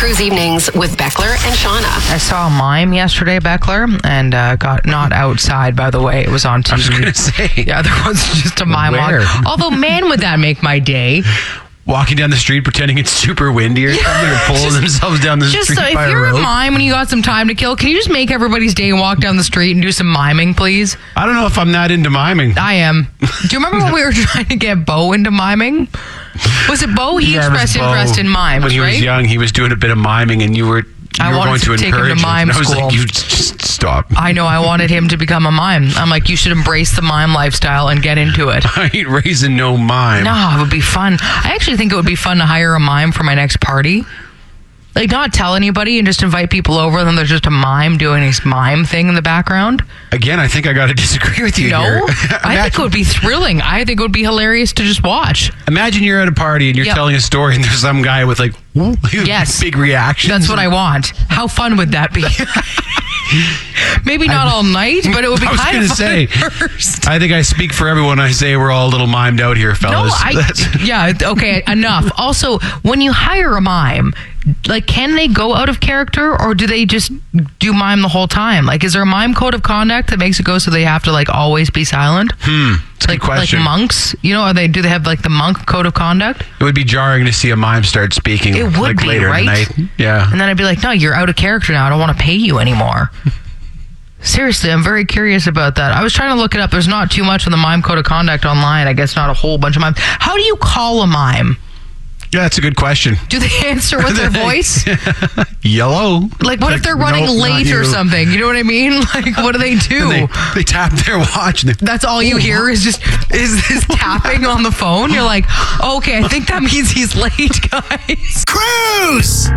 Cruise Evenings with Beckler and Shauna. I saw a mime yesterday, Beckler, and got not outside, by the way. It was on TV. I was going to say. Yeah, there was just a mime Where? on. Although, man, would that make my day. Walking down the street pretending it's super windy or something, or pulling themselves down the Just street so, if by a you're a rope. mime and you got some time to kill, can you just make everybody's day and walk down the street and do some miming, please? I don't know if I'm that into miming. I am. Do you remember when we were trying to get Bo into miming? Was it Bo? He Yeah, it was expressed Bo. interest in mimes, When he right? was young, he was doing a bit of miming, and you were wanted going to to take him to encourage mime And I was school. like, you just stop. I know. I wanted him to become a mime. I'm like, you should embrace the mime lifestyle and get into it. I ain't raising no mime. No, it would be fun. I actually think it would be fun to hire a mime for my next party. Like, not tell anybody and just invite people over, and then there's just a mime doing his mime thing in the background. Again, I think I got to disagree with you No, here. I think it would be thrilling. I think it would be hilarious to just watch. Imagine you're at a party and you're Yep. telling a story, and there's some guy with like Yes. big reactions. That's what I want. How fun would that be? Maybe not all night, but it would be I was kind gonna of fun say, at first. I think I speak for everyone. I say we're all a little mimed out here, No, fellas. okay, enough. Also, when you hire a mime, like, can they go out of character, or do they just do mime the whole time? Like, is there a mime code of conduct that makes it go so they have to, like, always be silent? It's a good question. Like monks, you know, do they have like the monk code of conduct? It would be jarring to see a mime start speaking. It would like, be, later right? in the night. Yeah. And then I'd be like, no, you're out of character now. I don't want to pay you anymore. Seriously, I'm very curious about that. I was trying to look it up. There's not too much on the mime code of conduct online. I guess not a whole bunch of mimes. How do you call a mime? Yeah, that's a good question. Do they answer with their voice? Yellow. Like, what if they're running nope, not late or you. something? You know what I mean? Like, what do they do? And they tap their watch. And That's all you hear is just is tapping on the phone. You're like, okay, I think that means he's late, guys. Cruise!